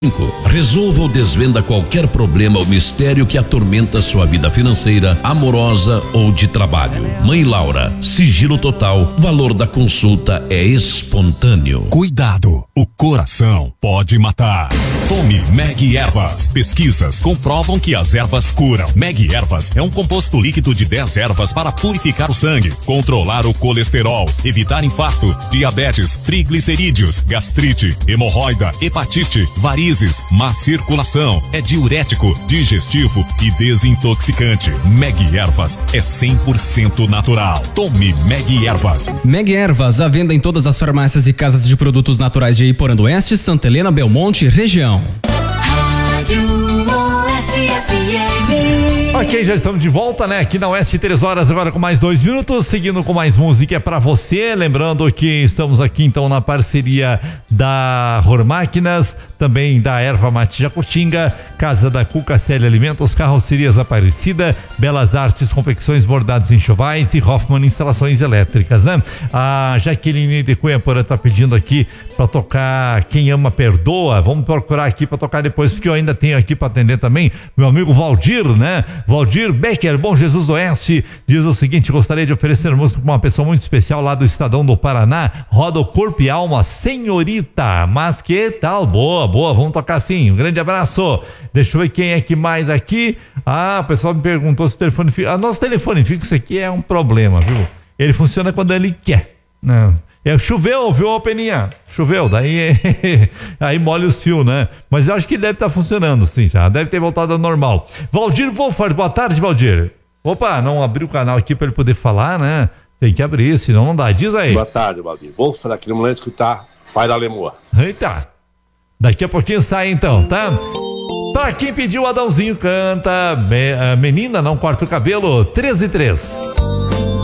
Resolva ou desvenda qualquer problema ou mistério que atormenta sua vida financeira, amorosa ou de trabalho. Mãe Laura, sigilo total, valor da consulta é espontâneo. Cuidado, o coração pode matar. Tome Meg Ervas. Pesquisas comprovam que as ervas curam. Meg Ervas é um composto líquido de 10 ervas para purificar o sangue, controlar o colesterol, evitar infarto, diabetes, triglicerídeos, gastrite, hemorroida, hepatite, varizes, má circulação, é diurético, digestivo e desintoxicante. Meg Ervas é 100% natural. Tome Meg Ervas. Meg Ervas, à venda em todas as farmácias e casas de produtos naturais de Iporã do Oeste, Santa Helena, Belmonte, região. Rádio Oeste FM. Ok, já estamos de volta, né? Aqui na Oeste, 3 horas, agora com mais 2 minutos, seguindo com mais música pra você. Lembrando que estamos aqui então na parceria da Ror Máquinas, também da Erva Mate Jacutinga, Casa da Cuca Célia Alimentos, Carrocerias Aparecida, Belas Artes, Confecções, Bordados e Enxovais e Hoffman Instalações Elétricas, né? A Jaqueline de Cunha Porã tá pedindo aqui pra tocar Quem Ama Perdoa. Vamos procurar aqui pra tocar depois, porque eu ainda tenho aqui pra atender também meu amigo Valdir, né? Valdir Becker, Bom Jesus do Oeste, diz o seguinte: gostaria de oferecer música para uma pessoa muito especial lá do Estadão do Paraná, roda o corpo e alma, Senhorita. Mas que tal? Boa, vamos tocar sim. Um grande abraço. Deixa eu ver quem é que mais aqui. O pessoal me perguntou se o telefone fixo. Nosso telefone fixo aqui é um problema, viu? Ele funciona quando ele quer. Não. Choveu, viu, Peninha? Choveu, daí aí molha os fios, né? Mas eu acho que deve estar funcionando, sim, já. Deve ter voltado ao normal. Valdir Wolfart, boa tarde, Valdir. Opa, não abriu o canal aqui para ele poder falar, né? Tem que abrir, senão não dá. Diz aí. Boa tarde, Valdir. Wolfart aqui no Mulher escutar Pai da Lemoa. Eita. Daqui a pouquinho sai então, tá? Pra quem pediu, Adãozinho canta. Menina não corta o cabelo, 13 e 3.